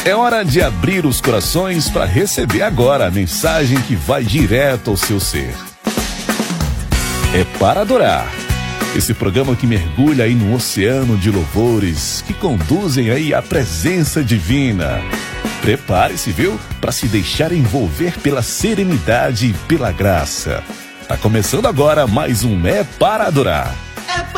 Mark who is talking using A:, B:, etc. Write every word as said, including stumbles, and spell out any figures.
A: É hora de abrir os corações para receber agora a mensagem que vai direto ao seu ser. É para adorar. Esse programa que mergulha aí no oceano de louvores que conduzem aí à presença divina. Prepare-se, viu? Para se deixar envolver pela serenidade e pela graça. Tá começando agora mais um É para Adorar.